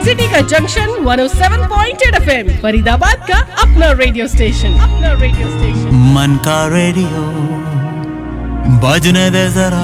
City का junction 107.8 FM, Faridabad का अपना रेडियो स्टेशन। मन का रेडियो बजने दे जरा।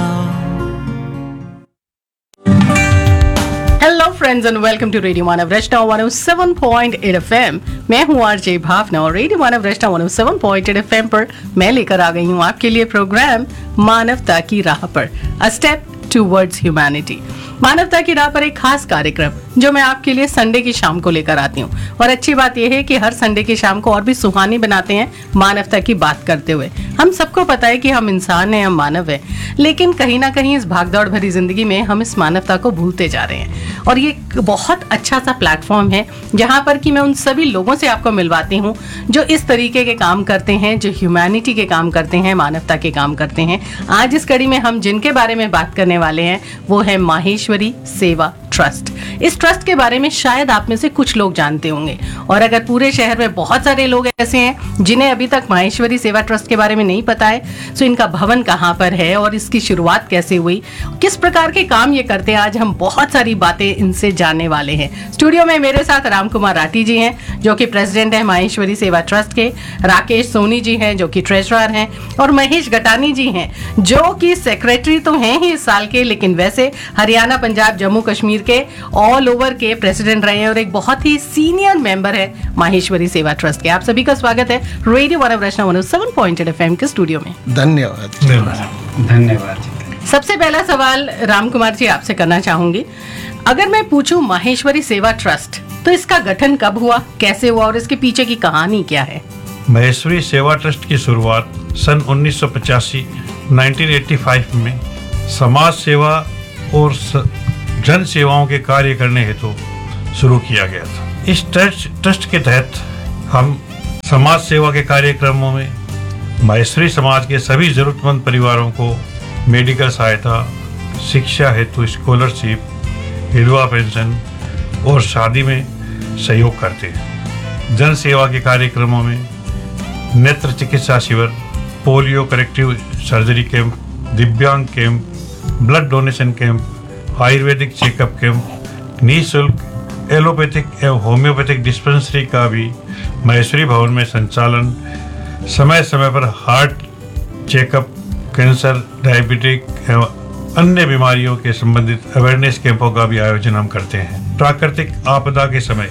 Hello friends and welcome to radio Manav Rachna 107.8 FM। मैं हूँ आरजे भावना और रेडियो मानव रचना 107.8 FM पर मैं लेकर आ गई हूँ आपके लिए प्रोग्राम मानवता की राह पर, अ स्टेप टूवर्ड्स ह्यूमैनिटी। मानवता की राह पर एक खास कार्यक्रम जो मैं आपके लिए संडे की शाम को लेकर आती हूँ। और अच्छी बात यह है कि हर संडे की शाम को और भी सुहानी बनाते हैं मानवता की बात करते हुए। हम सबको पता है कि हम इंसान हैं, हम मानव हैं, लेकिन कहीं ना कहीं इस भागदौड़ भरी जिंदगी में हम इस मानवता को भूलते जा रहे हैं। और ये बहुत अच्छा सा प्लेटफॉर्म है जहाँ पर कि मैं उन सभी लोगों से आपको मिलवाती हूँ जो इस तरीके के काम करते हैं, जो ह्यूमैनिटी के काम करते हैं, मानवता के काम करते हैं। आज इस कड़ी में हम जिनके बारे में बात करने वाले हैं वो है माहेश्वरी सेवा ट्रस्ट। इस ट्रस्ट के बारे में शायद आप में से कुछ लोग जानते होंगे, और अगर पूरे शहर में बहुत सारे लोग ऐसे हैं जिन्हें अभी तक माहेश्वरी सेवा ट्रस्ट के बारे में नहीं पता है, तो इनका भवन कहाँ पर है और इसकी शुरुआत कैसे हुई, किस प्रकार के काम ये करते हैं, आज हम बहुत सारी बातें इनसे जानने वाले हैं। स्टूडियो में मेरे साथ राम कुमार राठी जी हैं जो कि प्रेसिडेंट है माहेश्वरी सेवा ट्रस्ट के, राकेश सोनी जी हैं जो कि ट्रेजरर हैं, और महेश गटानी जी हैं जो कि सेक्रेटरी तो हैं ही इस साल के, लेकिन वैसे हरियाणा, पंजाब, जम्मू कश्मीर के ऑल ओवर के प्रेसिडेंट रहे हैं और एक बहुत ही सीनियर मेंबर है माहेश्वरी सेवा ट्रस्ट के। आप सभी का स्वागत है रेडियो मानव रचना 107.8 FM के स्टूडियो में। धन्यवाद। सबसे पहला सवाल राम कुमार जी आपसे करना चाहूंगी, अगर मैं पूछूं माहेश्वरी सेवा ट्रस्ट, तो इसका गठन कब हुआ, कैसे हुआ और इसके पीछे की कहानी क्या है? महेश्वरी सेवा ट्रस्ट की शुरुआत सन 1985 में समाज सेवा और जन सेवाओं के कार्य करने हेतु शुरू किया गया था। इस ट्रस्ट के तहत हम समाज सेवा के कार्यक्रमों में माहेश्वरी समाज के सभी जरूरतमंद परिवारों को मेडिकल सहायता, शिक्षा हेतु स्कॉलरशिप, विधवा पेंशन और शादी में सहयोग करते हैं। जन सेवा के कार्यक्रमों में नेत्र चिकित्सा शिविर, पोलियो करेक्टिव सर्जरी कैंप, दिव्यांग camp, blood donation camp, Ayurvedic checkup camp, निःशुल्क एलोपैथिक एवं होम्योपैथिक डिस्पेंसरी का भी महेश्वरी भवन में संचालन, समय समय पर हार्ट चेकअप, कैंसर, डायबिटिक एवं अन्य बीमारियों के संबंधित अवेयरनेस कैंपों का भी आयोजन हम करते हैं। प्राकृतिक आपदा के समय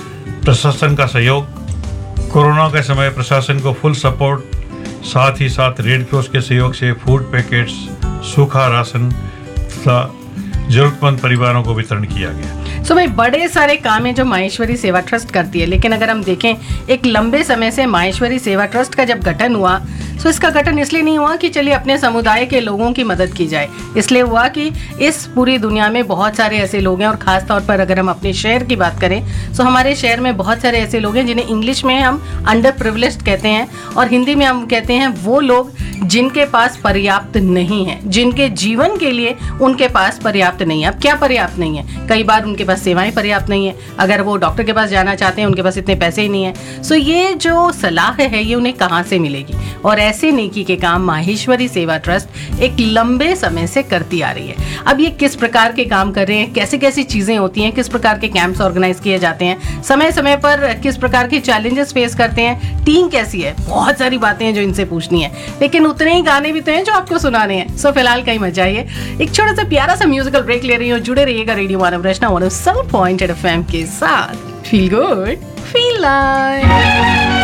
प्रशासन का सहयोग, कोरोना के समय प्रशासन को फुल सपोर्ट, साथ ही साथ रेड क्रॉस के सहयोग से फूड पैकेट्स, सूखा राशन तथा जरूरतमंद परिवारों को वितरण किया गया। सो भाई बड़े सारे काम है जो माहेश्वरी सेवा ट्रस्ट करती है, लेकिन अगर हम देखें एक लंबे समय से माहेश्वरी सेवा ट्रस्ट का जब गठन हुआ, तो इसका गठन इसलिए नहीं हुआ कि चलिए अपने समुदाय के लोगों की मदद की जाए, इसलिए हुआ कि इस पूरी दुनिया में बहुत सारे ऐसे लोग हैं, और ख़ास तौर पर अगर हम अपने शहर की बात करें तो हमारे शहर में बहुत सारे ऐसे लोग हैं जिन्हें इंग्लिश में हम अंडर प्रिविलेज्ड कहते हैं और हिंदी में हम कहते हैं वो लोग जिनके पास पर्याप्त नहीं है, जिनके जीवन के लिए उनके पास पर्याप्त नहीं है। अब क्या पर्याप्त नहीं है? कई बार उनके पास सेवाएं पर्याप्त नहीं है, अगर वो डॉक्टर के पास जाना चाहते हैं उनके पास इतने पैसे ही नहीं है। सो ये जो सलाह है ये उन्हें कहाँ से मिलेगी? और ऐसे नेकी के काम माहेश्वरी सेवा ट्रस्ट एक लंबे समय से करती आ रही है। अब ये किस प्रकार के काम कर रहे हैं, कैसे कैसी चीज़ें होती हैं, किस प्रकार के कैंप्स ऑर्गेनाइज किए जाते हैं, समय समय पर किस प्रकार के चैलेंजेस फेस करते हैं, टीम कैसी है, बहुत सारी बातें हैं जो इनसे पूछनी है, लेकिन उतने ही गाने भी तो हैं जो आपको सुनाने हैं। सो फिलहाल कहीं मत जाइए, एक छोटा सा प्यारा सा म्यूजिकल ब्रेक ले रही हूँ। जुड़े रहिएगा रेडियो मानव रचना 107.8 FM के साथ। Feel good, feel like.